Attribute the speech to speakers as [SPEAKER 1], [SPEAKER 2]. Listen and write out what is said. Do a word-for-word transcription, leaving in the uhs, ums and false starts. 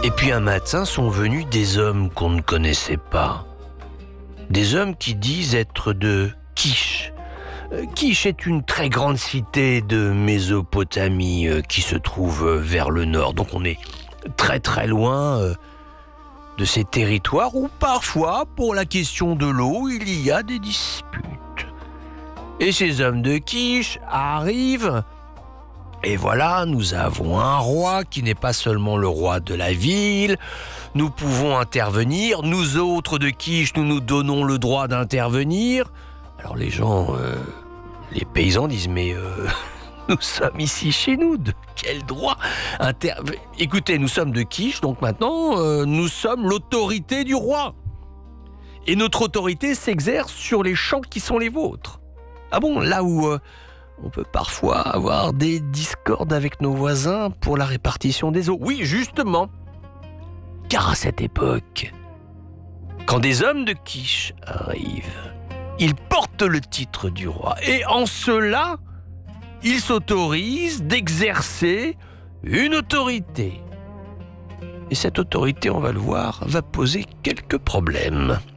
[SPEAKER 1] Et puis un matin sont venus des hommes qu'on ne connaissait pas. Des hommes qui disent être de Kish. Kish est une très grande cité de Mésopotamie qui se trouve vers le nord. Donc on est très très loin de ces territoires où parfois, pour la question de l'eau, il y a des disputes. Et ces hommes de Kish arrivent. Et voilà, nous avons un roi qui n'est pas seulement le roi de la ville. Nous pouvons intervenir. Nous autres de Kish, nous nous donnons le droit d'intervenir. Alors les gens, euh, les paysans disent, mais euh, nous sommes ici chez nous, de quel droit inter... Écoutez, nous sommes de Kish, donc maintenant, euh, nous sommes l'autorité du roi. Et notre autorité s'exerce sur les champs qui sont les vôtres. Ah bon, là où... Euh, on peut parfois avoir des discordes avec nos voisins pour la répartition des eaux. Oui, justement. Car à cette époque, quand des hommes de Kish arrivent, ils portent le titre du roi. Et en cela, ils s'autorisent d'exercer une autorité. Et cette autorité, on va le voir, va poser quelques problèmes.